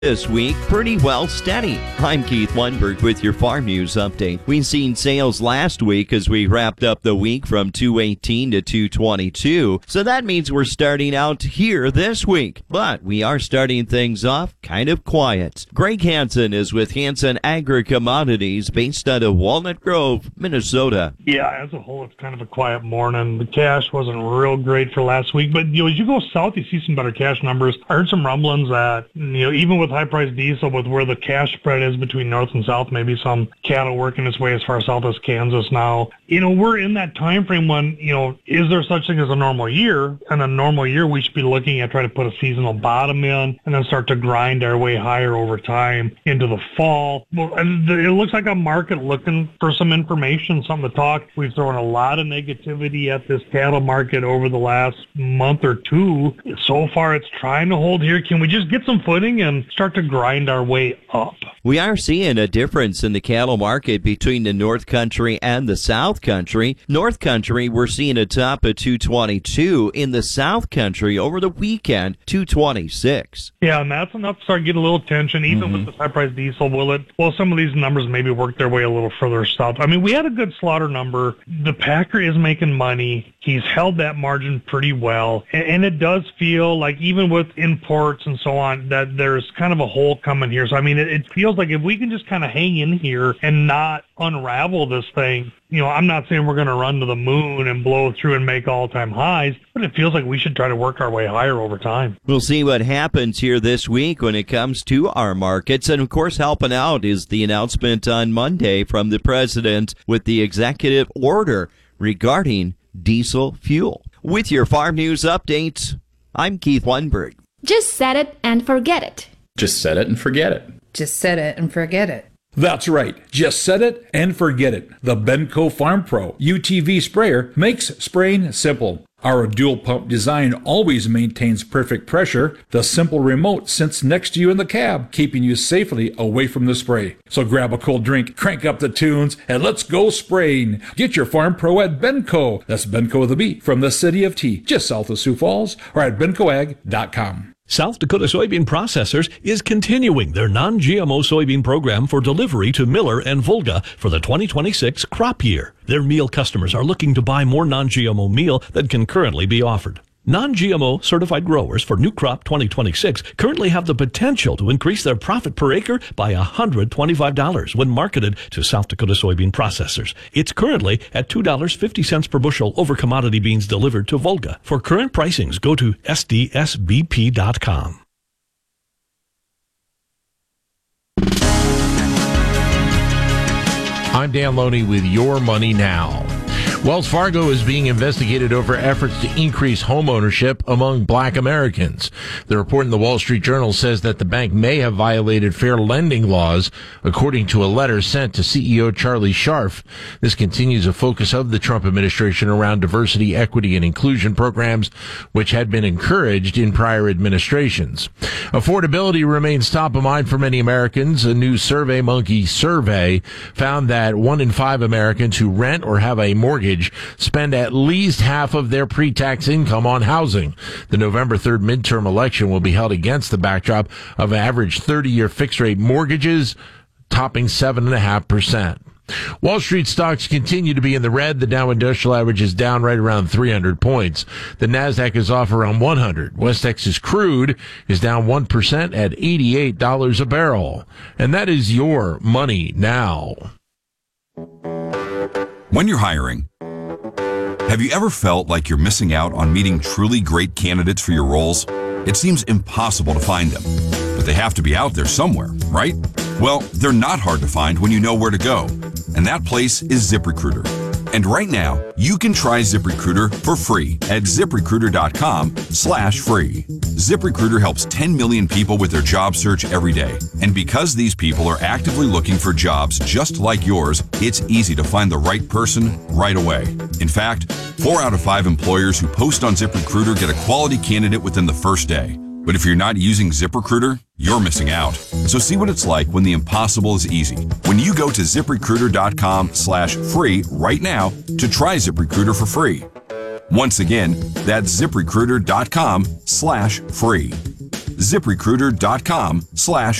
This week, pretty well steady. I'm Keith Weinberg with your Farm News Update. We've seen sales last week as we wrapped up the week from 218 to 222. So that means we're starting out here this week. But we are starting things off kind of quiet. Greg Hansen is with Hansen Agri-Commodities based out of Walnut Grove, Minnesota. Yeah, as a whole, it's kind of a quiet morning. The cash wasn't real great for last week. But, as you go south, you see some better cash numbers. I heard some rumblings that, even with high-priced diesel, with where the cash spread is between north and south, maybe some cattle working its way as far south as Kansas now. We're in that time frame when, is there such thing as a normal year? And a normal year, we should be looking at trying to put a seasonal bottom in and then start to grind our way higher over time into the fall. Well, and it looks like a market looking for some information, something to talk. We've thrown a lot of negativity at this cattle market over the last month or two. So far, it's trying to hold here. Can we just get some footing and start to grind our way up? We are seeing a difference in the cattle market between the North Country and the South Country. North Country, we're seeing a top of 222. In the South Country, over the weekend, 226. Yeah, and that's enough to start getting a little tension, even with the high-priced diesel. Will some of these numbers maybe work their way a little further south? I mean, we had a good slaughter number. The packer is making money. He's held that margin pretty well. And it does feel like, even with imports and so on, that there's kind of a hole coming here. So, I mean, it feels like if we can just kind of hang in here and not unravel this thing, I'm not saying we're going to run to the moon and blow through and make all-time highs, but it feels like we should try to work our way higher over time. We'll see what happens here this week when it comes to our markets. And, of course, helping out is the announcement on Monday from the president with the executive order regarding diesel fuel. With your Farm News Updates, I'm Keith Weinberg. Just set it and forget it. Just set it and forget it. Just set it and forget it. That's right. Just set it and forget it. The Benco Farm Pro UTV sprayer makes spraying simple. Our dual pump design always maintains perfect pressure. The simple remote sits next to you in the cab, keeping you safely away from the spray. So grab a cold drink, crank up the tunes, and let's go spraying. Get your Farm Pro at Benco. That's Benco with a B, from the city of T, just south of Sioux Falls, or at bencoag.com. South Dakota Soybean Processors is continuing their non-GMO soybean program for delivery to Miller and Volga for the 2026 crop year. Their meal customers are looking to buy more non-GMO meal than can currently be offered. Non-GMO certified growers for new crop 2026 currently have the potential to increase their profit per acre by $125 when marketed to South Dakota Soybean Processors. It's currently at $2.50 per bushel over commodity beans delivered to Volga. For current pricings, go to sdsbp.com. I'm Dan Loney with Your Money Now. Wells Fargo is being investigated over efforts to increase home ownership among black Americans. The report in the Wall Street Journal says that the bank may have violated fair lending laws, according to a letter sent to CEO Charlie Scharf. This continues a focus of the Trump administration around diversity, equity, and inclusion programs, which had been encouraged in prior administrations. Affordability remains top of mind for many Americans. A new SurveyMonkey survey found that 1 in 5 Americans who rent or have a mortgage spend at least half of their pre-tax income on housing. The November 3rd midterm election will be held against the backdrop of average 30-year fixed-rate mortgages topping 7.5%. Wall Street stocks continue to be in the red. The Dow Industrial Average is down right around 300 points. The Nasdaq is off around 100. West Texas crude is down 1% at $88 a barrel. And that is Your Money Now. When you're hiring, have you ever felt like you're missing out on meeting truly great candidates for your roles? It seems impossible to find them, but they have to be out there somewhere, right? Well, they're not hard to find when you know where to go, and that place is ZipRecruiter. And right now, you can try ZipRecruiter for free at ZipRecruiter.com/free. ZipRecruiter helps 10 million people with their job search every day. And because these people are actively looking for jobs just like yours, it's easy to find the right person right away. In fact, 4 out of 5 employers who post on ZipRecruiter get a quality candidate within the first day. But if you're not using ZipRecruiter, you're missing out. So see what it's like when the impossible is easy. When you go to ZipRecruiter.com/free right now to try ZipRecruiter for free. Once again, that's ZipRecruiter.com/free. ZipRecruiter.com/